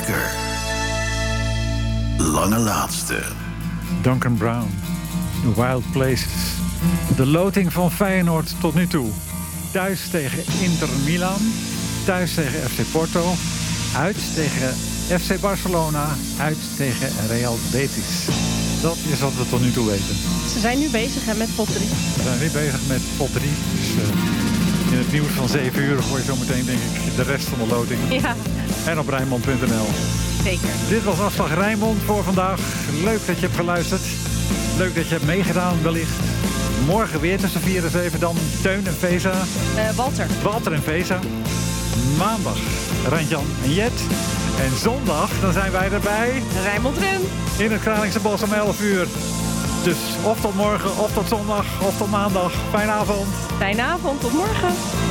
lekker. Lange laatste. Duncan Brown, Wild Places. De loting van Feyenoord tot nu toe. Thuis tegen Inter Milan. Thuis tegen FC Porto. Uit tegen FC Barcelona. Uit tegen Real Betis. Dat is wat we tot nu toe weten. Ze zijn nu bezig hè, met pot 3. We zijn weer bezig met pot 3. Dus in het nieuws van 7 uur gooi je zo meteen denk ik de rest van de loting. Ja. En op Rijnmond.nl. Zeker. Dit was Afslag Rijnmond voor vandaag. Leuk dat je hebt geluisterd. Leuk dat je hebt meegedaan wellicht. Morgen weer tussen 4 en 7 dan Teun en Vesa. Walter. Walter en Vesa. Maandag Randjan en Jet. En zondag dan zijn wij erbij. Rijnmond Run. In het Kralingse Bos om 11 uur. Dus of tot morgen, of tot zondag, of tot maandag. Fijne avond. Fijne avond, tot morgen.